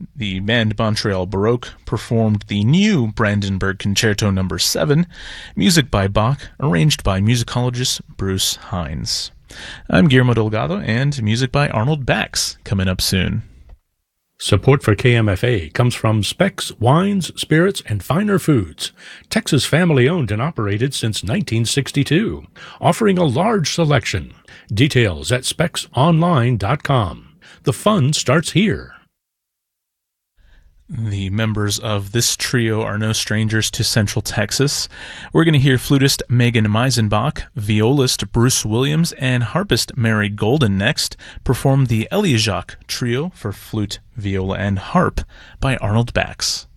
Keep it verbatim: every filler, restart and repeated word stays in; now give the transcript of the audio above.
The band Montreal Baroque performed the new Brandenburg Concerto number seven, music by Bach, arranged by musicologist Bruce Hines. I'm Guillermo Delgado, and music by Arnold Bax coming up soon. Support for K M F A comes from Specs Wines, Spirits, and Finer Foods, Texas family-owned and operated since nineteen sixty-two, offering a large selection. Details at specs online dot com. The fun starts here. The members of this trio are no strangers to Central Texas. We're going to hear flutist Megan Meisenbach, violist Bruce Williams, and harpist Mary Golden next perform the Eliajac Trio for flute, viola, and harp by Arnold Bax.